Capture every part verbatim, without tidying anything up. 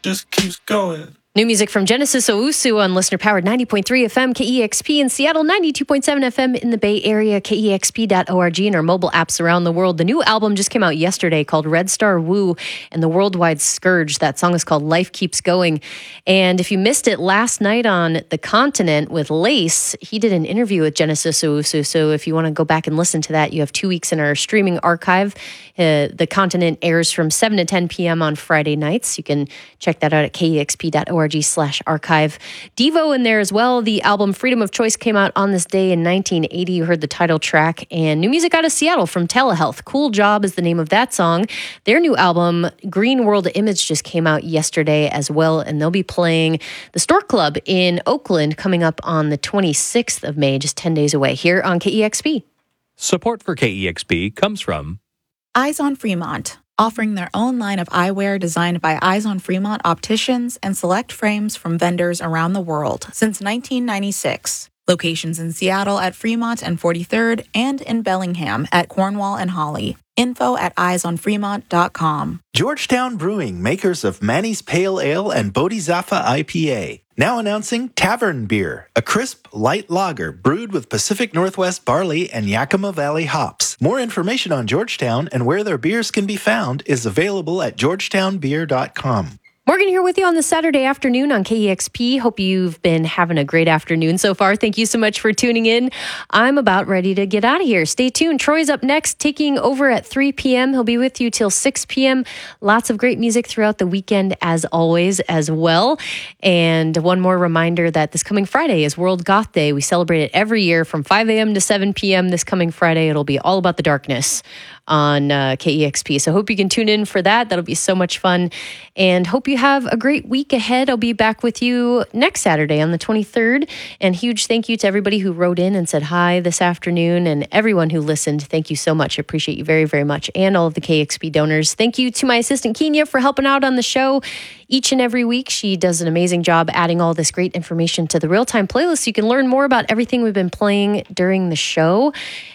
just keeps going. New music from Genesis Owusu on listener-powered ninety point three F M K E X P in Seattle, ninety-two point seven F M in the Bay Area, K E X P dot org, and our mobile apps around the world. The new album just came out yesterday called Red Star Woo and the Worldwide Scourge. That song is called Life Keeps Going. And if you missed it last night on The Continent with Lace, he did an interview with Genesis Owusu. So if you want to go back and listen to that, you have two weeks in our streaming archive. Uh, the Continent airs from seven to ten p.m. on Friday nights. You can check that out at K E X P dot org slash archive. Devo in there as well. The album Freedom of Choice came out on this day in nineteen eighty. You heard the title track. And new music out of Seattle from Telehealth. Cool Job is the name of that song. Their new album, Green World Image, just came out yesterday as well. And they'll be playing the Stork Club in Oakland coming up on the twenty-sixth of May, just ten days away, here on K E X P. Support for K E X P comes from Eyes on Fremont, offering their own line of eyewear designed by Eyes on Fremont opticians and select frames from vendors around the world since nineteen ninety-six. Locations in Seattle at Fremont and forty-third and in Bellingham at Cornwall and Holly. Info at eyes on fremont dot com. Georgetown Brewing, makers of Manny's Pale Ale and Bodhisattva I P A. Now announcing Tavern Beer, a crisp, light lager brewed with Pacific Northwest barley and Yakima Valley hops. More information on Georgetown and where their beers can be found is available at georgetown beer dot com. Morgan here with you on this Saturday afternoon on K E X P. Hope you've been having a great afternoon so far. Thank you so much for tuning in. I'm about ready to get out of here. Stay tuned. Troy's up next, taking over at three p.m. He'll be with you till six p.m. Lots of great music throughout the weekend, as always, as well. And one more reminder that this coming Friday is World Goth Day. We celebrate it every year from five a.m. to seven p.m. This coming Friday, it'll be all about the darkness on uh, K E X P. So hope you can tune in for that. That'll be so much fun. And hope you have a great week ahead. I'll be back with you next Saturday on the twenty-third. And huge thank you to everybody who wrote in and said hi this afternoon, and everyone who listened. Thank you so much. I appreciate you very, very much. And all of the K E X P donors. Thank you to my assistant Kenya for helping out on the show each and every week. She does an amazing job adding all this great information to the real-time playlist so you can learn more about everything we've been playing during the show.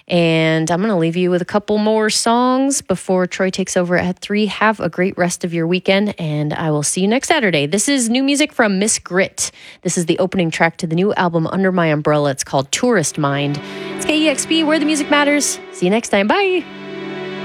And I'm going to leave you with a couple more songs before Troy takes over at three. Have a great rest of your weekend, and I will see you next Saturday. This is new music from Miss Grit. This is the opening track to the new album Under My Umbrella. It's called Tourist Mind. It's K E X P, where the music matters. See you next time. Bye.